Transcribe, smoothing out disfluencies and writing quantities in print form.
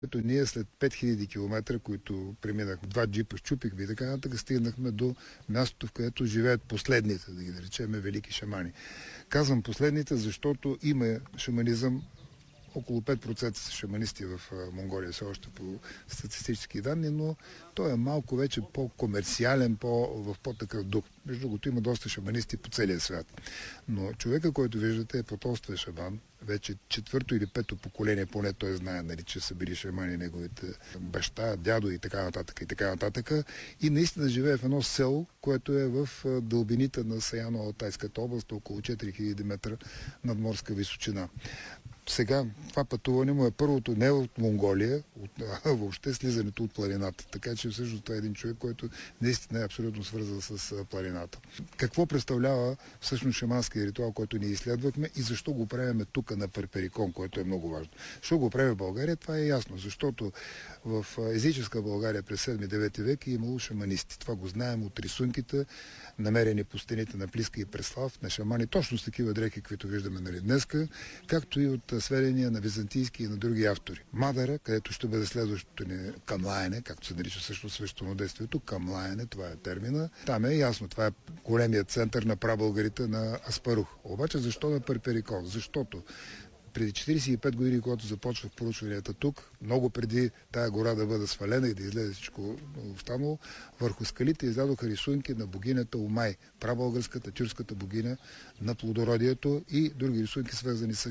Като ние след 5000 км, които преминах, 2 джипа щупихме и така нататък, стигнахме до мястото, в което живеят последните, да ги наречем, велики шамани. Казвам последните, защото има шаманизъм. Около 5% са шаманисти в Монголия, все още по статистически данни, но той е малко вече по-комерциален, в по-такъв дух. Между другото, има доста шаманисти по целия свят. Но човека, който виждате, е потомствен шаман. Вече 4-то или 5-то поколение, поне той знае, нали, че са били шамани неговите баща, дядо и така нататък, и така нататък. И наистина живее в едно село, което е в дълбините на Саяно-Алтайската област, около 4000 метра надморска височина. Сега това пътуване му е първото не от Монголия, а въобще слизането от планината. Така че всъщност това е един човек, който наистина е абсолютно свързан с планината. Какво представлява всъщност шаманския ритуал, който ние изследвахме и защо го правим тук на Перперикон, което е много важно. Защо го правим в България, това е ясно, защото в езическа България през 7-9 век е имало шаманисти. Това го знаем от рисунките, намерени по стените на Плиска и Преслав, на шамани, точно с такива дрехи, които виждаме, нали, днеска, както и от сведения на византийски и на други автори. Мадара, където ще бъде следващото ни камлаене, както се нарича също свещенодействието, камлаене, това е термина. Там е ясно, това е големият център на прабългарите на Аспарух. Обаче защо на Перперикон? Защото преди 45 години, когато започвах проучванията тук, много преди тая гора да бъде свалена и да излезе всичко останало, върху скалите издадоха рисунки на богинята Умай, прабългарската, тюркската богиня на плодородието и други рисунки, свързани с